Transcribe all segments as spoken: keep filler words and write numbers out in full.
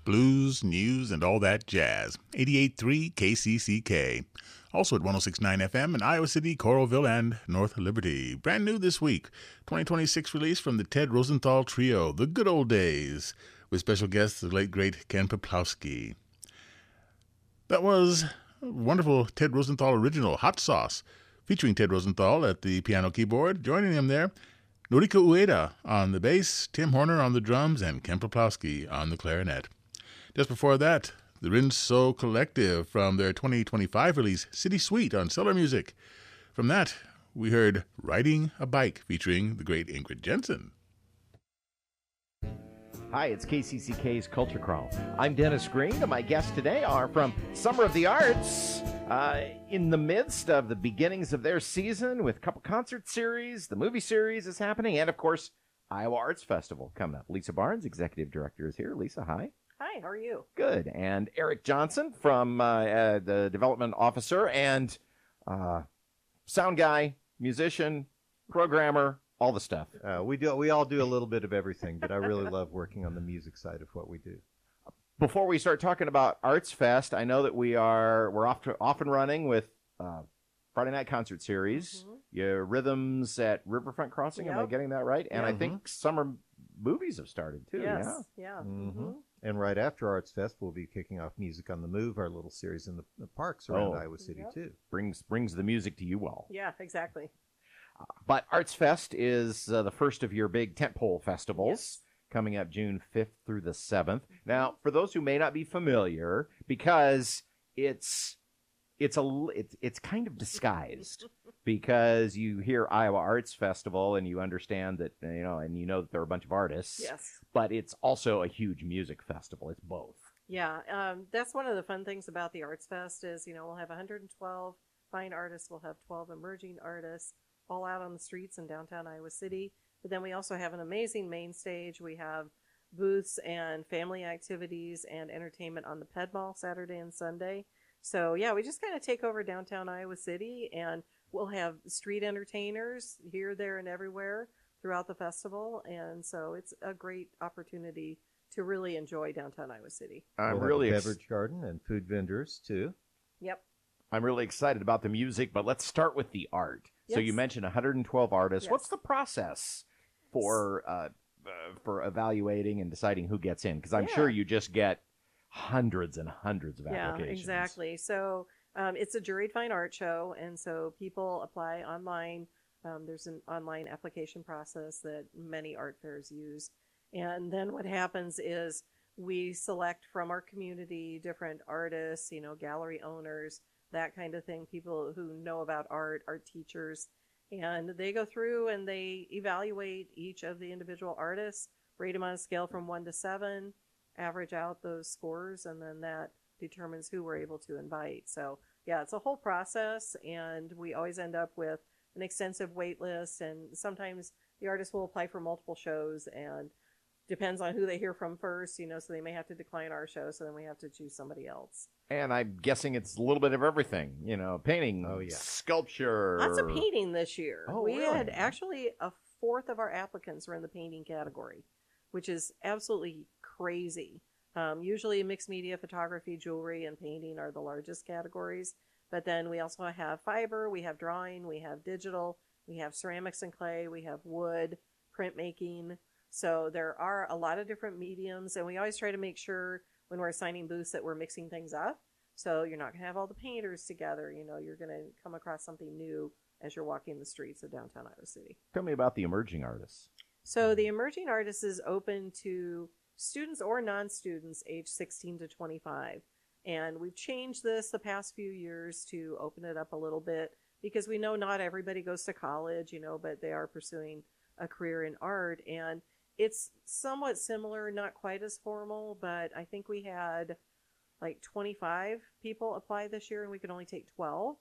Blues, news, and all that jazz. eighty-eight point three K C C K. Also at one oh six point nine F M in Iowa City, Coralville, and North Liberty. Brand new this week, twenty twenty-six release from the Ted Rosenthal Trio, The Good Old Days, with special guest the late great Ken Peplowski. That was a wonderful Ted Rosenthal original, Hot Sauce, featuring Ted Rosenthal at the piano keyboard. Joining him there, Noriko Ueda on the bass, Tim Horner on the drums, and Ken Peplowski on the clarinet. Just before that, the Rinso Collective from their twenty twenty-five release, City Suite on Cellar Music. From that, we heard Riding a Bike featuring the great Ingrid Jensen. Hi, it's K C C K's Culture Crawl. I'm Dennis Green, and my guests today are from Summer of the Arts, uh, in the midst of the beginnings of their season with a couple concert series, the movie series is happening, and, of course, Iowa Arts Festival coming up. Lisa Barnes, Executive Director, is here. Lisa, hi. Hi, how are you? Good. And Eric Johnson from uh, uh, the Development Officer and uh, sound guy, musician, programmer, all the stuff. Uh, we do. We all do a little bit of everything, but I really love working on the music side of what we do. Before we start talking about Arts Fest, I know that we are we're off to, off and running with uh, Friday Night Concert Series. Mm-hmm. Your Rhythms at Riverfront Crossing. Yep. Am I getting that right? And mm-hmm. I think summer movies have started too. Yes. Yeah. Yeah. Mm-hmm. Mm-hmm. And right after Arts Fest, we'll be kicking off Music on the Move, our little series in the, the parks around oh. Iowa City Yep. too. Brings brings the music to you all. Yeah, exactly. Uh, but Arts Fest is uh, the first of your big tentpole festivals. Yes. Coming up June fifth through the seventh. Now, for those who may not be familiar, because it's it's a it's, it's kind of disguised, because you hear Iowa Arts Festival and you understand that, you know, and you know that there are a bunch of artists. Yes. But it's also a huge music festival. It's both. Yeah, um, that's one of the fun things about the Arts Fest is, you know, we'll have one hundred twelve fine artists, we'll have twelve emerging artists, all out on the streets in downtown Iowa City. But then we also have an amazing main stage. We have booths and family activities and entertainment on the Ped Mall Saturday and Sunday. So, yeah, we just kind of take over downtown Iowa City, and we'll have street entertainers here, there, and everywhere throughout the festival. And so it's a great opportunity to really enjoy downtown Iowa City. I'm we'll really have a ex- beverage garden and food vendors too. Yep. I'm really excited about the music, but let's start with the art. Yes. So you mentioned one hundred twelve artists. Yes. What's the process for uh, uh, for evaluating and deciding who gets in? Because I'm Yeah. sure you just get hundreds and hundreds of Yeah, applications. exactly. So um, it's a juried fine art show, and so people apply online. Um, there's an online application process that many art fairs use. And then what happens is we select from our community different artists, you know, gallery owners, that kind of thing, people who know about art, art teachers. And they go through and they evaluate each of the individual artists, rate them on a scale from one to seven, average out those scores, and then that determines who we're able to invite. So, yeah, it's a whole process, and we always end up with an extensive wait list, and sometimes the artist will apply for multiple shows, and depends on who they hear from first, you know, so they may have to decline our show, so then we have to choose somebody else. And I'm guessing it's a little bit of everything, you know, painting, Oh, yeah. sculpture. Lots of painting this year. Oh, we really? had actually a fourth of our applicants were in the painting category, which is absolutely crazy. Um, usually mixed media, photography, jewelry, and painting are the largest categories. But then we also have fiber, we have drawing, we have digital, we have ceramics and clay, we have wood, printmaking. So there are a lot of different mediums, and we always try to make sure when we're assigning booths that we're mixing things up. So you're not going to have all the painters together. You know, you're going to come across something new as you're walking the streets of downtown Iowa City. Tell me about the emerging artists. So the emerging artist is open to students or non-students age sixteen to twenty-five. And we've changed this the past few years to open it up a little bit because we know not everybody goes to college, you know, but they are pursuing a career in art. And it's somewhat similar, not quite as formal, but I think we had like twenty-five people apply this year and we could only take twelve.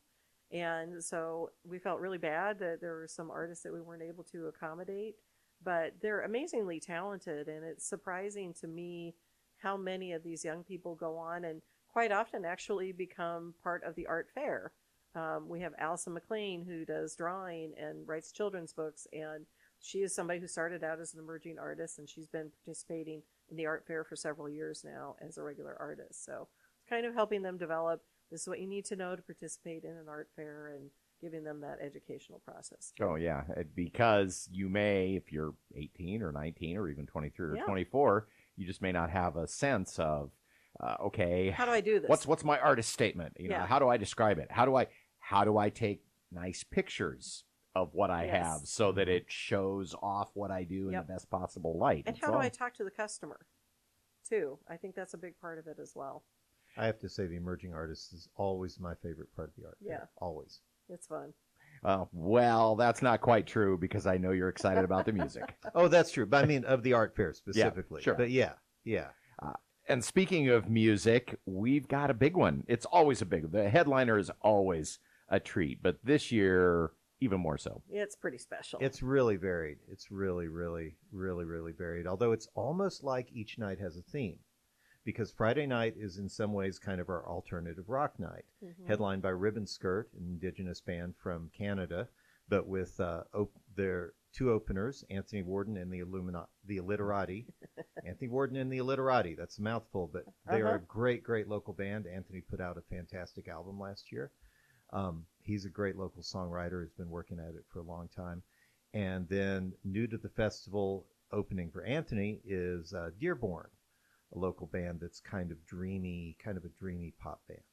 And so we felt really bad that there were some artists that we weren't able to accommodate, but they're amazingly talented. And it's surprising to me how many of these young people go on and quite often actually become part of the art fair. Um, we have Allison McLean, who does drawing and writes children's books, and she is somebody who started out as an emerging artist, and she's been participating in the art fair for several years now as a regular artist. So it's kind of helping them develop, this is what you need to know to participate in an art fair, and giving them that educational process. Oh, yeah, because you may, if you're eighteen or nineteen or even twenty-three or Yeah. twenty-four, you just may not have a sense of, uh, okay, How do I do this? what's what's my artist statement? You know, Yeah. how do I describe it? How do I how do I take nice pictures of what I Yes. have so that it shows off what I do in Yep. the best possible light? And It's how do all- I talk to the customer, too? I think that's a big part of it as well. I have to say the emerging artist is always my favorite part of the art. fair. Yeah. Always. It's fun. Uh, well, that's not quite true because I know you're excited about the music. Oh, that's true. But I mean, of the art fair specifically. sure. But yeah, yeah. And speaking of music, we've got a big one. It's always a big. The headliner is always a treat, but this year even more so. It's pretty special. It's really varied. It's really, really, really, really varied. Although it's almost like each night has a theme, because Friday night is in some ways kind of our alternative rock night, Mhm. headlined by Ribbon Skirt, an indigenous band from Canada, but with uh, op- their two openers, Anthony Warden and the Illumina- the Illiterati. Anthony Warden and the Illiterati. That's a mouthful, but they are Uh-huh. a great, great local band. Anthony put out a fantastic album last year. Um, he's a great local songwriter. He's been working at it for a long time. And then new to the festival opening for Anthony is uh, Dearborn, a local band that's kind of dreamy, kind of a dreamy pop band.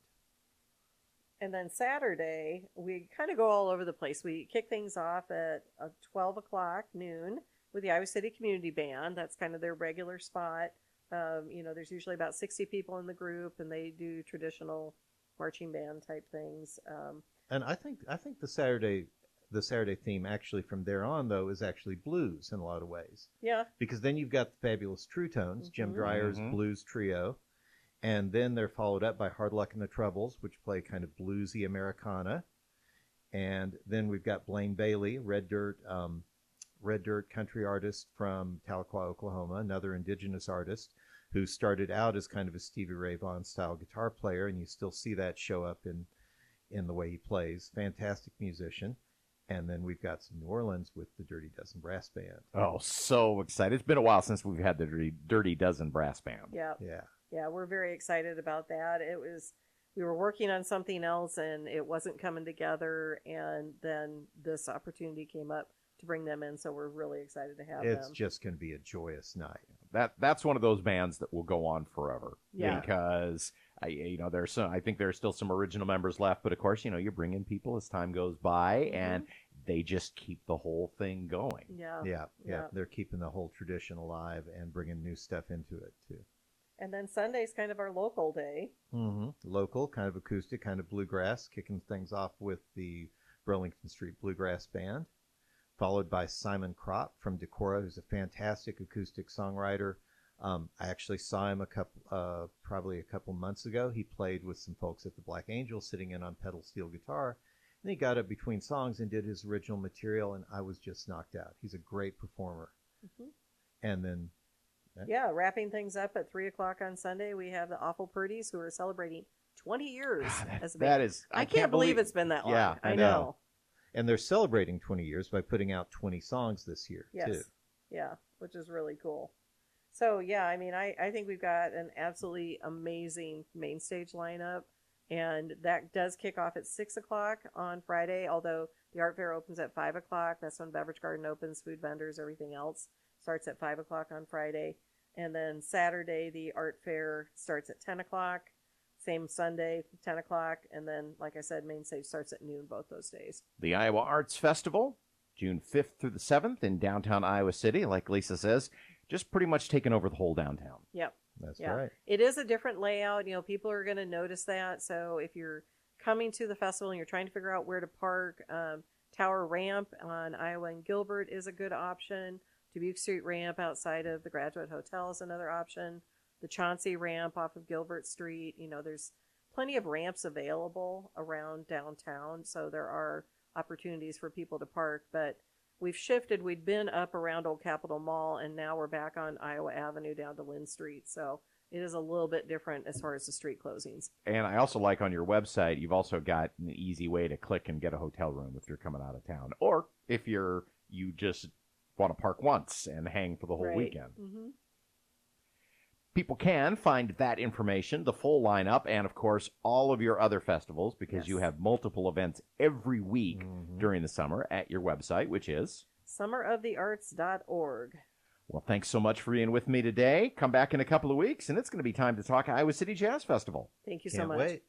And then Saturday, we kind of go all over the place. We kick things off at uh, twelve o'clock noon with the Iowa City Community Band. That's kind of their regular spot. Um, you know, there's usually about sixty people in the group, and they do traditional marching band type things. Um, And I think I think the Saturday the Saturday theme actually from there on though is actually blues in a lot of ways, yeah, because then you've got the fabulous True Tones, Jim Mhm. Dryer's Mhm. blues trio, and then they're followed up by Hard Luck and the Troubles, which play kind of bluesy Americana, and then we've got Blaine Bailey, Red Dirt, um, Red Dirt country artist from Tahlequah, Oklahoma, another indigenous artist who started out as kind of a Stevie Ray Vaughan style guitar player, and you still see that show up in in the way he plays. Fantastic musician. And then we've got some New Orleans with the Dirty Dozen Brass Band. Oh, so excited. It's been a while since we've had the Dirty, Dirty Dozen Brass Band. yeah, Yeah. yeah. We're very excited about that. It was, we were working on something else, and it wasn't coming together, and then this opportunity came up to bring them in. So we're really excited to have It's them. just going to be a joyous night. That that's one of those bands that will go on forever. Yeah. Because I, you know, there's some. I think there's still some original members left, but of course, you know, you bring in people as time goes by, Mhm. and they just keep the whole thing going. Yeah. Yeah, yeah. Yeah. They're keeping the whole tradition alive and bringing new stuff into it, too. And then Sunday's kind of our local day. Mm-hmm. Local, kind of acoustic, kind of bluegrass, kicking things off with the Burlington Street Bluegrass Band, followed by Simon Kropp from Decorah, who's a fantastic acoustic songwriter. Um, I actually saw him a couple, uh, probably a couple months ago. He played with some folks at the Black Angel, sitting in on pedal steel guitar, and he got up between songs and did his original material, and I was just knocked out. He's a great performer. Mhm. And then, Yeah, wrapping things up at three o'clock on Sunday, we have the Awful Purdies, who are celebrating twenty years That, as a Ah, that band. is. I, can't, believe, it's been that long. Yeah, I I know. know. and they're celebrating twenty years by putting out twenty songs this year, Yes. too. Yeah, which is really cool. So, yeah, I mean, I, I think we've got an absolutely amazing main stage lineup. And that does kick off at six o'clock on Friday, although the art fair opens at five o'clock. That's when Beverage Garden opens, food vendors, everything else starts at five o'clock on Friday. And then Saturday, the art fair starts at ten o'clock. Same Sunday, ten o'clock. And then, like I said, main stage starts at noon both those days. The Iowa Arts Festival, June fifth through the seventh in downtown Iowa City, like Lisa says, just pretty much taking over the whole downtown. Yep. That's Yeah. right. It is a different layout. You know, people are going to notice that. So if you're coming to the festival and you're trying to figure out where to park, um, Tower Ramp on Iowa and Gilbert is a good option. Dubuque Street Ramp outside of the Graduate Hotel is another option. The Chauncey Ramp off of Gilbert Street. You know, there's plenty of ramps available around downtown. So there are opportunities for people to park. But we've shifted. We'd been up around Old Capitol Mall, and now we're back on Iowa Avenue down to Lynn Street. So it is a little bit different as far as the street closings. And I also like on your website, you've also got an easy way to click and get a hotel room if you're coming out of town, or if you're you just want to park once and hang for the whole Right. weekend. Mm-hmm. People can find that information, the full lineup, and, of course, all of your other festivals, because Yes. you have multiple events every week Mhm. during the summer at your website, which is? summer of the arts dot org. Well, thanks so much for being with me today. Come back in a couple of weeks, and it's going to be time to talk Iowa City Jazz Festival. Thank you so Can't much. wait.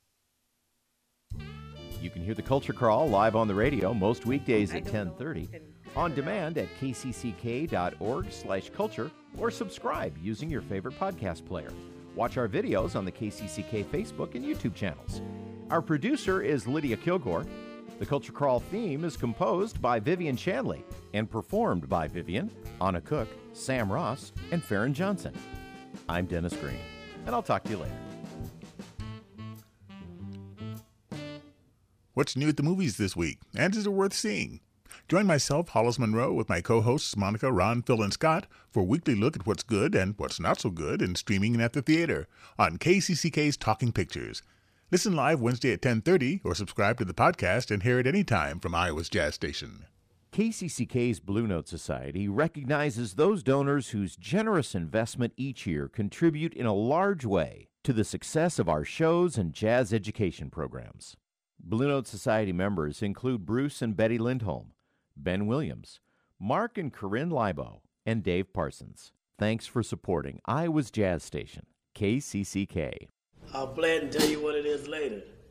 You can hear the Culture Crawl live on the radio most weekdays I at don't know ten if thirty. you can On figure it out. demand at k c c k dot org slash culture, or subscribe using your favorite podcast player. Watch our videos on the K C C K Facebook and YouTube channels. Our producer is Lydia Kilgore. The Culture Crawl theme is composed by Vivian Shanley and performed by Vivian, Anna Cook, Sam Ross, and Farron Johnson. I'm Dennis Green, and I'll talk to you later. What's new at the movies this week, and is it worth seeing? Join myself, Hollis Monroe, with my co-hosts Monica, Ron, Phil, and Scott for a weekly look at what's good and what's not so good in streaming and at the theater on K C C K's Talking Pictures. Listen live Wednesday at ten thirty or subscribe to the podcast and hear it anytime from Iowa's Jazz Station. K C C K's Blue Note Society recognizes those donors whose generous investment each year contribute in a large way to the success of our shows and jazz education programs. Blue Note Society members include Bruce and Betty Lindholm, Ben Williams, Mark and Corinne Libo, and Dave Parsons. Thanks for supporting Iowa's Jazz Station, K C C K. I'll play it and tell you what it is later.